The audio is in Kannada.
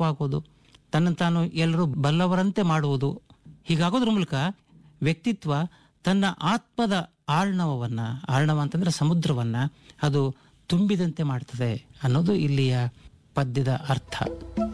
ಸಮರ್ಪಕವಾಗುವುದು, ತನ್ನನ್ನು ತಾನು ಎಲ್ಲರೂ ಬಲ್ಲವರಂತೆ ಮಾಡುವುದು. ಹೀಗಾಗೋದ್ರ ಮೂಲಕ ವ್ಯಕ್ತಿತ್ವ ತನ್ನ ಆತ್ಮದ ಆರ್ಣವ ಅಂತಂದ್ರೆ ಸಮುದ್ರವನ್ನ ಅದು ತುಂಬಿದಂತೆ ಮಾಡ್ತದೆ ಅನ್ನೋದು ಇಲ್ಲಿಯ ಪದ್ಯದ ಅರ್ಥ.